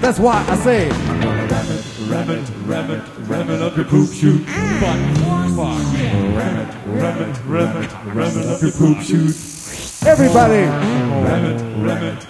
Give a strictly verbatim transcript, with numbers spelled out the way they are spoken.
That's why I say, Ram it, ram it, ram it, ram it up your poop chute. Fuck, fuck, yeah. Ram it, ram it, ram it, ram it up your poop chute. everybody. Ram it, ram it.